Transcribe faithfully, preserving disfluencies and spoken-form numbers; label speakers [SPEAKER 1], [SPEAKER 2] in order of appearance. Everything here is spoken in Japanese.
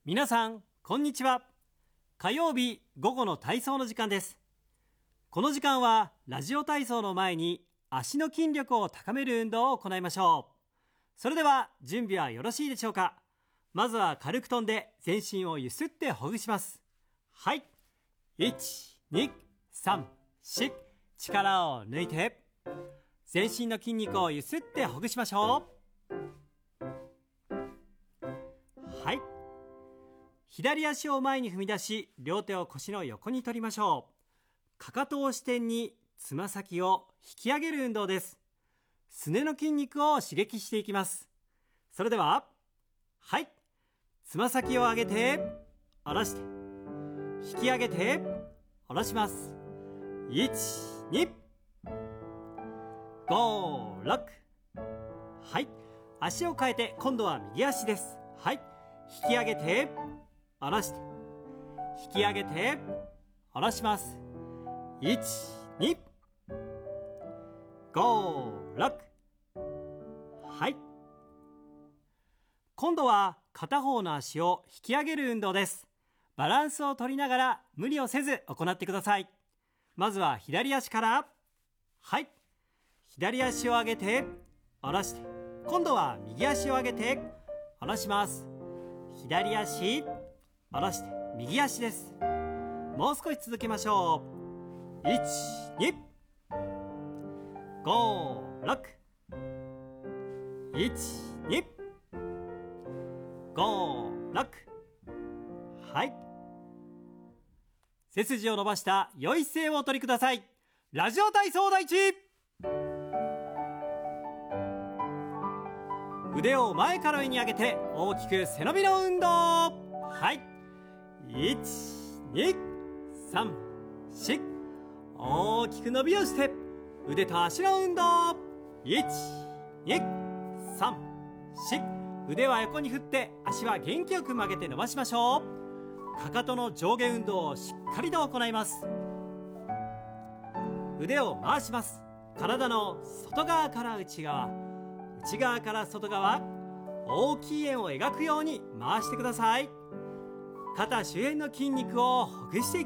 [SPEAKER 1] 皆さんこんにちは。火曜日午後の体操の時間です。この時間はラジオ体操の前に足の筋力を高める運動を行いましょう。それでは準備はよろしいでしょうか。まずは軽く飛んで全身をゆすってほぐします。はい、いち、に、さん、よん、力を抜いて全身の筋肉をゆすってほぐしましょう。はい、左足を前に踏み出し、両手を腰の横に取りましょう。かかとを支点につま先を引き上げる運動です。すねの筋肉を刺激していきます。それでは、はい、つま先を上げて下ろして、引き上げて下ろします。いち、に、ご、ろく。はい、足を変えて今度は右足です。はい、引き上げて下ろして、引き上げて下ろします。いち、に、ご、ろく。はい、今度は片方の足を引き上げる運動です。バランスを取りながら無理をせず行ってください。まずは左足から。はい、左足を上げて下ろして、今度は右足を上げて下ろします。左足下ろして右足です。もう少し続けましょう。いち、に、ご、ろく。いち、に、ご、ろく。はい、背筋を伸ばした良い姿勢をお取りください。ラジオ体操第一。腕を前から上に上げて大きく背伸びの運動。はい、いち、に、さん、よん。大きく伸びをして腕と足の運動。いち、に、さん、よん。腕は横に振って足は元気よく曲げて伸ばしましょう。かかとの上下運動をしっかりと行います。腕を回します。体の外側から内側、内側から外側、大きい円を描くように回してください。肩周辺の筋肉をほぐしていきます。